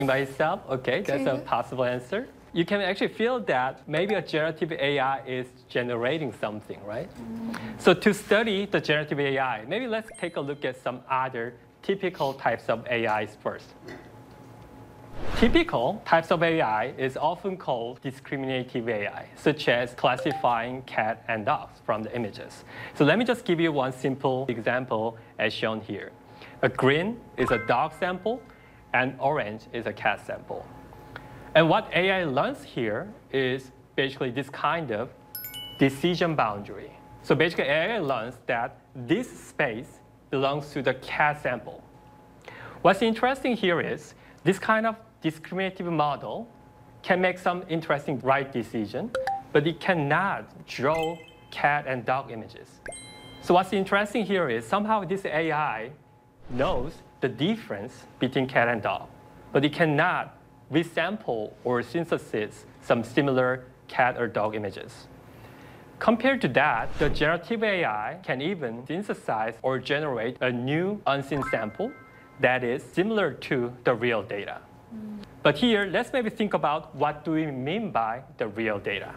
by itself? Okay, that's a possible answer. You can actually feel that maybe a generative AI is generating something, right? So to study the generative AI, maybe let's take a look at some other typical types of AIs first. Typical types of AI is often called discriminative AI, such as classifying cat and dogs from the images. So let me just give you one simple example as shown here. A green is a dog sample, and orange is a cat sample. And what AI learns here is basically this kind of decision boundary. So basically, AI learns that this space belongs to the cat sample. What's interesting here is this kind of discriminative model can make some interesting right decision, but it cannot draw cat and dog images. So what's interesting here is somehow this AI knows the difference between cat and dog, but it cannot resample or synthesize some similar cat or dog images. Compared to that, the generative AI can even synthesize or generate a new unseen sample that is similar to the real data. But here, let's maybe think about what do we mean by the real data.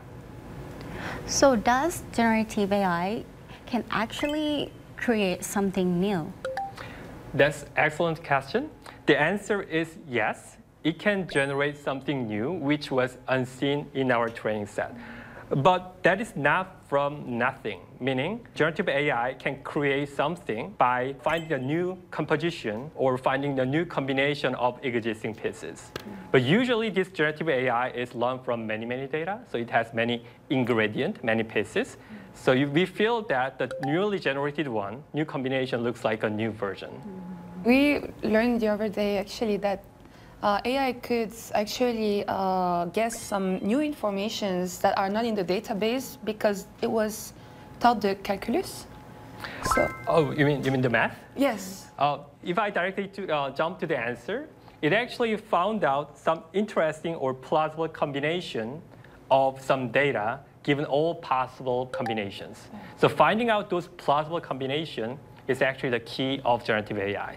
So does generative AI can actually create something new? That's an excellent question. The answer is yes. It can generate something new, which was unseen in our training set. But that is not from nothing, meaning generative AI can create something by finding a new composition or finding a new combination of existing pieces. But usually this generative AI is learned from many, many data, so it has many ingredients, many pieces. So we feel that the newly generated one, new combination looks like a new version. We learned the other day actually that AI could actually guess some new informations that are not in the database because it was taught the calculus. So. Oh, you mean the math? Yes. If I directly jump to the answer, it actually found out some interesting or plausible combination of some data given all possible combinations. So finding out those plausible combinations is actually the key of generative AI.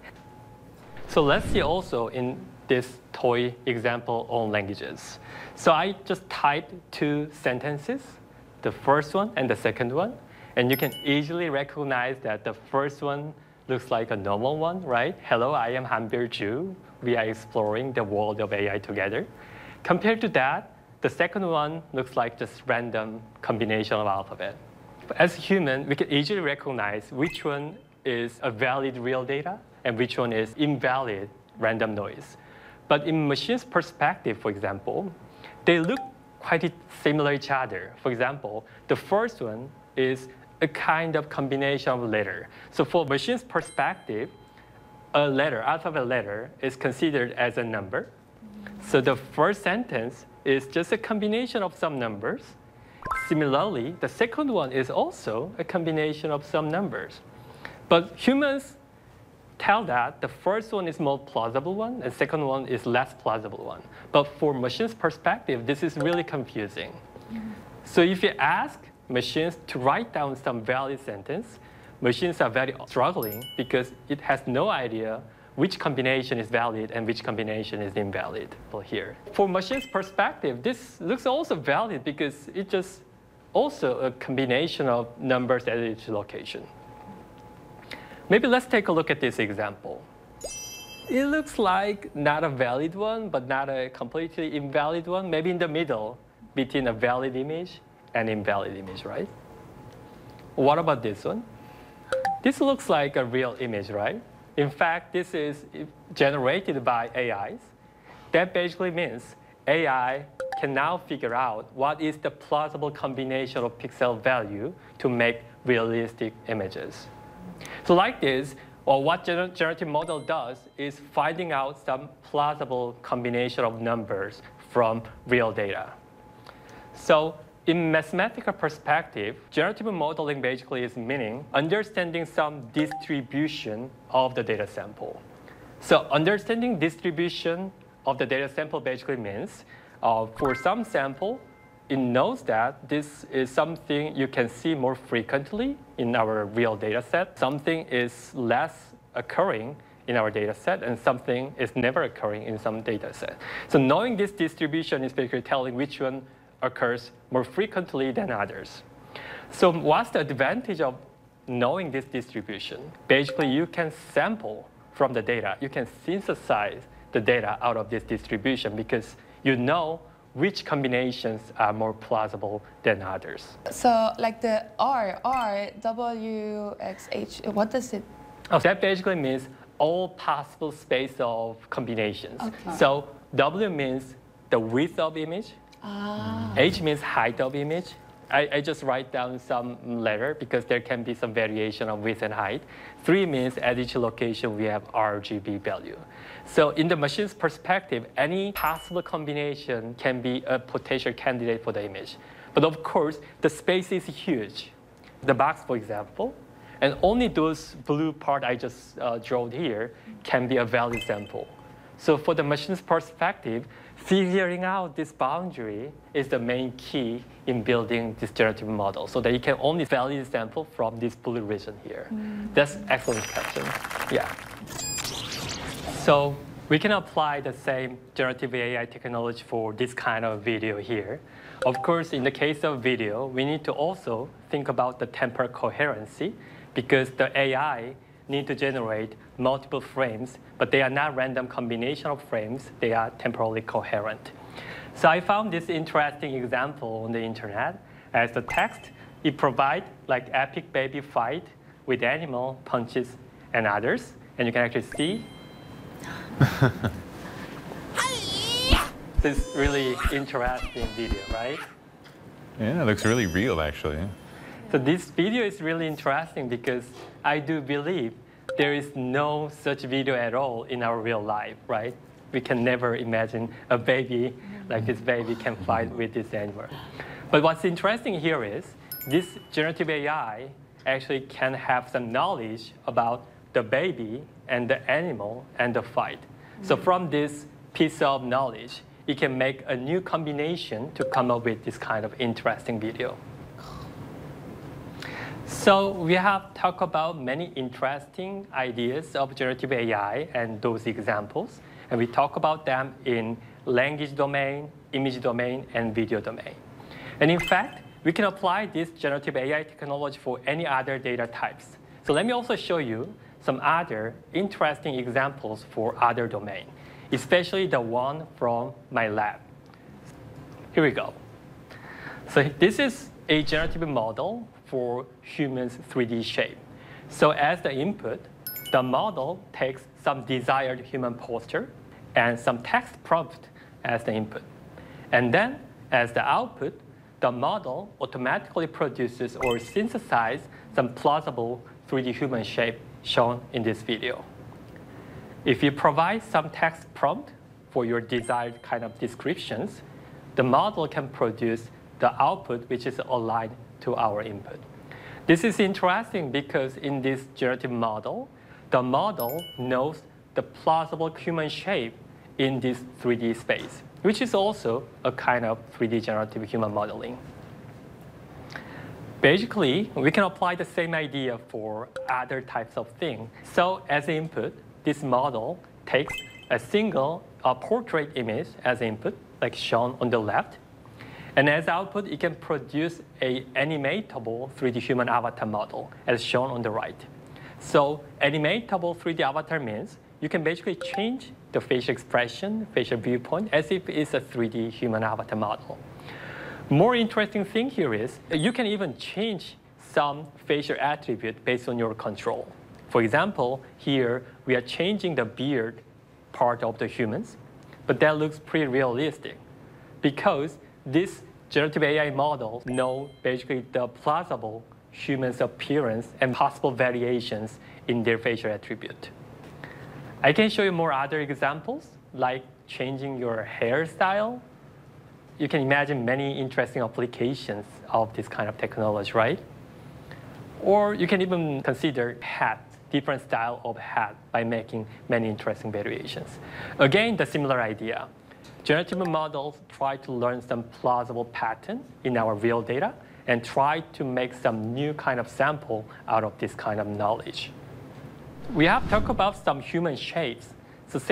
So let's see also in this toy example on languages. So I just typed two sentences, the first one and the second one. And you can easily recognize that the first one looks like a normal one, right? Hello, I am Hanbir Ju. We are exploring the world of AI together. Compared to that, the second one looks like just random combination of alphabet. But as a human, we can easily recognize which one is a valid real data and which one is invalid random noise. But in machine's perspective, for example, they look quite similar to each other. For example, the first one is a kind of combination of letter. So for machine's perspective, a letter, alphabet letter, is considered as a number. So the first sentence is just a combination of some numbers. Similarly, the second one is also a combination of some numbers. But humans tell that the first one is more plausible one, and the second one is less plausible one. But for machine's perspective, this is really confusing. So if you ask machines to write down some valid sentence, machines are very struggling because it has no idea which combination is valid and which combination is invalid here. For machine's perspective, this looks also valid because it's just also a combination of numbers at each location. Maybe let's take a look at this example. It looks like not a valid one, but not a completely invalid one, maybe in the middle between a valid image and invalid image, right? What about this one? This looks like a real image, right? In fact, this is generated by AIs. That basically means AI can now figure out what is the plausible combination of pixel value to make realistic images. So like this, or what generative model does is finding out some plausible combination of numbers from real data. So in mathematical perspective, generative modeling basically is meaning understanding some distribution of the data sample. So understanding distribution of the data sample basically means for some sample, it knows that this is something you can see more frequently in our real data set. Something is less occurring in our data set, and something is never occurring in some data set. So knowing this distribution is basically telling which one occurs more frequently than others. So what's the advantage of knowing this distribution? Basically, you can sample from the data. You can synthesize the data out of this distribution because you know which combinations are more plausible than others. So like the R, W, X, H, what does it? Oh, that basically means all possible space of combinations. Okay. So W means the width of image. H means height of image. I just write down some letter because there can be some variation of width and height. 3 means at each location we have RGB value. So in the machine's perspective, any possible combination can be a potential candidate for the image. But of course, the space is huge. The box, for example, and only those blue part I just drew here can be a valid sample. So for the machine's perspective, figuring out this boundary is the main key in building this generative model, so that you can only valid sample from this blue region here. That's excellent question. Yeah. So we can apply the same generative AI technology for this kind of video here. Of course, in the case of video, we need to also think about the temporal coherency because the AI need to generate multiple frames, but they are not random combination of frames. They are temporally coherent. So I found this interesting example on the internet. As the text, it provides like epic baby fight with animal, punches, and others. And you can actually see this really interesting video, right? Yeah, it looks really real, actually. So this video is really interesting because I do believe there is no such video at all in our real life, right? We can never imagine a baby like this baby can fight with this animal. But what's interesting here is this generative AI actually can have some knowledge about the baby and the animal and the fight. So from this piece of knowledge, it can make a new combination to come up with this kind of interesting video. So we have talked about many interesting ideas of generative AI and those examples. And we talk about them in language domain, image domain, and video domain. And in fact, we can apply this generative AI technology for any other data types. So let me also show you some other interesting examples for other domains, especially the one from my lab. Here we go. So this is a generative model for humans' 3D shape. So as the input, the model takes some desired human posture and some text prompt as the input. And then as the output, the model automatically produces or synthesizes some plausible 3D human shape shown in this video. If you provide some text prompt for your desired kind of descriptions, the model can produce the output which is aligned to our input. This is interesting because in this generative model, the model knows the plausible human shape in this 3D space, which is also a kind of 3D generative human modeling. Basically, we can apply the same idea for other types of things. So as input, this model takes a single portrait image as input, like shown on the left. And as output, it can produce an animatable 3D human avatar model, as shown on the right. So animatable 3D avatar means you can basically change the facial expression, facial viewpoint, as if it's a 3D human avatar model. More interesting thing here is you can even change some facial attribute based on your control. For example, here we are changing the beard part of the humans, but that looks pretty realistic because this generative AI model know basically the plausible human's appearance and possible variations in their facial attribute. I can show you more other examples, like changing your hairstyle. You can imagine many interesting applications of this kind of technology, right? Or you can even consider hat, different style of hat by making many interesting variations. Again, the similar idea. Generative models try to learn some plausible pattern in our real data and try to make some new kind of sample out of this kind of knowledge. we have talked about some human shapes.